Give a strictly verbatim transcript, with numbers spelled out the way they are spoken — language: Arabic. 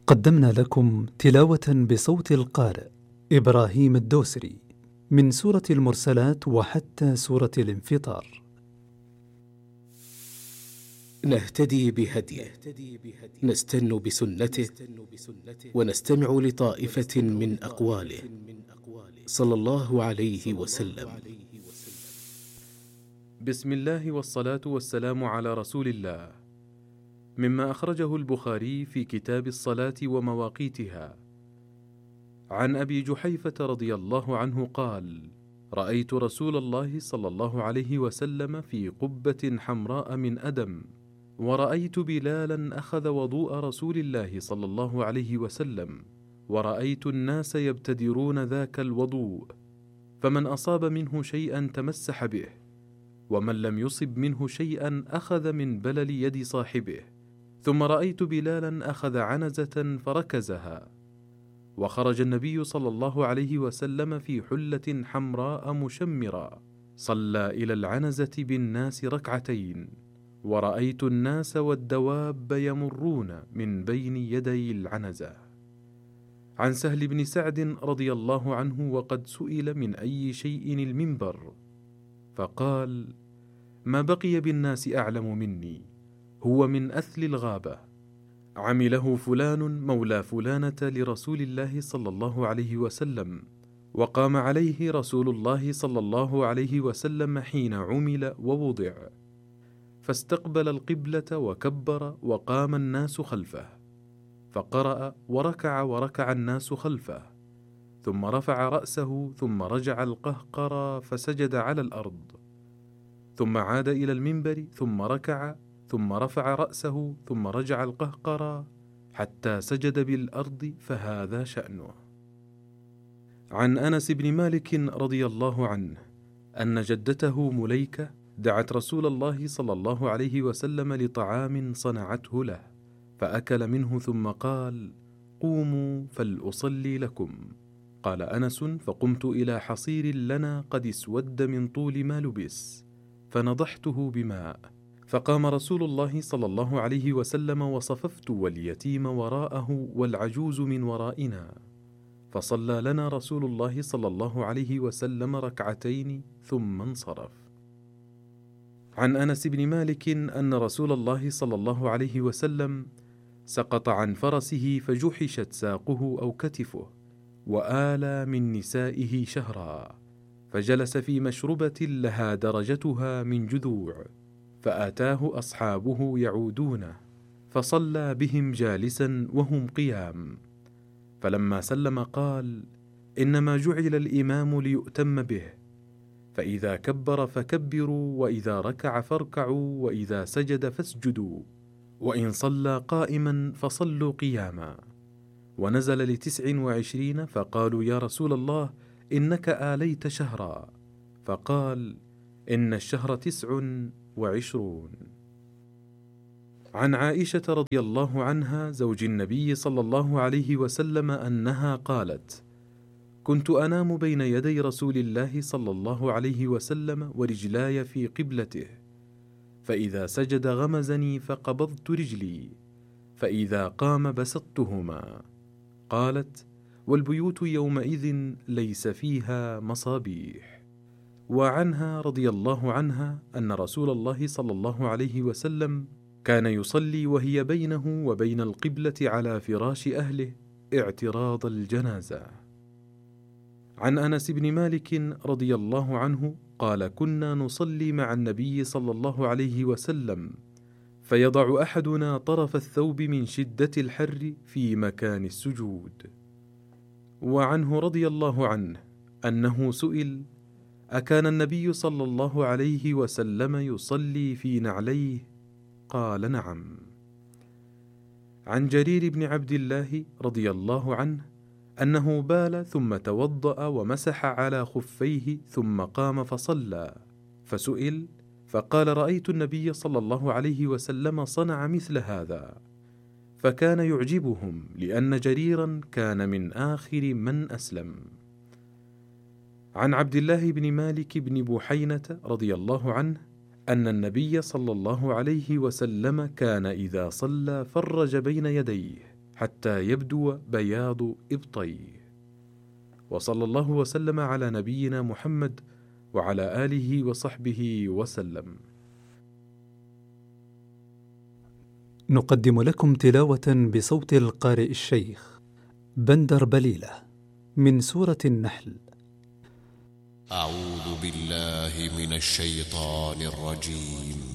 قدمنا لكم تلاوة بصوت القارئ إبراهيم الدوسري من سورة المرسلات وحتى سورة الانفطار. نهتدي بهديه، نستن بسنته، ونستمع لطائفة من أقواله صلى الله عليه وسلم. بسم الله والصلاة والسلام على رسول الله. مما أخرجه البخاري في كتاب الصلاة ومواقيتها عن أبي جحيفة رضي الله عنه قال: رأيت رسول الله صلى الله عليه وسلم في قبة حمراء من أدم، ورأيت بلالا أخذ وضوء رسول الله صلى الله عليه وسلم، ورأيت الناس يبتدرون ذاك الوضوء، فمن أصاب منه شيئا تمسح به، ومن لم يصب منه شيئا أخذ من بلل يد صاحبه. ثم رأيت بلالا أخذ عنزة فركزها، وخرج النبي صلى الله عليه وسلم في حلة حمراء مشمرة، صلى إلى العنزة بالناس ركعتين، ورأيت الناس والدواب يمرون من بين يدي العنزة. عن سهل بن سعد رضي الله عنه وقد سئل من أي شيء المنبر، فقال: ما بقي بالناس أعلم مني، هو من أثل الغابة، عمله فلان مولى فلانة لرسول الله صلى الله عليه وسلم، وقام عليه رسول الله صلى الله عليه وسلم حين عمل ووضع، فاستقبل القبلة وكبر، وقام الناس خلفه، فقرأ وركع وركع الناس خلفه، ثم رفع رأسه، ثم رجع القهقرى فسجد على الأرض، ثم عاد إلى المنبر، ثم ركع، ثم رفع رأسه، ثم رجع القهقرى حتى سجد بالأرض، فهذا شأنه. عن أنس بن مالك رضي الله عنه أن جدته مليكة دعت رسول الله صلى الله عليه وسلم لطعام صنعته له، فأكل منه ثم قال: قوموا فلأصلي لكم. قال أنس: فقمت إلى حصير لنا قد اسود من طول ما لبس، فنضحته بماء، فقام رسول الله صلى الله عليه وسلم، وصففت واليتيم وراءه والعجوز من ورائنا، فصلى لنا رسول الله صلى الله عليه وسلم ركعتين ثم انصرف. عن أنس بن مالك أن رسول الله صلى الله عليه وسلم سقط عن فرسه فجحشت ساقه أو كتفه، وآلى من نسائه شهرا، فجلس في مشربة لها درجتها من جذوع، فآتاه أصحابه يعودونه، فصلى بهم جالسا وهم قيام، فلما سلم قال: إنما جعل الإمام ليؤتم به، فإذا كبر فكبروا، وإذا ركع فاركعوا، وإذا سجد فاسجدوا، وإن صلى قائما فصلوا قياما. ونزل لتسع وعشرين، فقالوا: يا رسول الله إنك آليت شهرا، فقال: إن الشهر تسع وعشرون. عن عائشة رضي الله عنها زوج النبي صلى الله عليه وسلم أنها قالت: كنت أنام بين يدي رسول الله صلى الله عليه وسلم ورجلاي في قبلته، فإذا سجد غمزني فقبضت رجلي، فإذا قام بسطتهما. قالت: والبيوت يومئذ ليس فيها مصابيح. وعنها رضي الله عنها أن رسول الله صلى الله عليه وسلم كان يصلي وهي بينه وبين القبلة على فراش أهله اعتراض الجنازة. عن أنس بن مالك رضي الله عنه قال: كنا نصلي مع النبي صلى الله عليه وسلم، فيضع أحدنا طرف الثوب من شدة الحر في مكان السجود. وعنه رضي الله عنه أنه سئل: أكان النبي صلى الله عليه وسلم يصلي في نعليه؟ قال: نعم. عن جرير بن عبد الله رضي الله عنه أنه بال ثم توضأ ومسح على خفيه ثم قام فصلى، فسئل فقال: رأيت النبي صلى الله عليه وسلم صنع مثل هذا، فكان يعجبهم، لأن جريرا كان من آخر من أسلم. عن عبد الله بن مالك بن بحينة رضي الله عنه أن النبي صلى الله عليه وسلم كان إذا صلى فرج بين يديه حتى يبدو بياض إبطيه. وصلى الله وسلم على نبينا محمد وعلى آله وصحبه وسلم. نقدم لكم تلاوة بصوت القارئ الشيخ بندر بليلة من سورة النحل. أعوذ بالله من الشيطان الرجيم.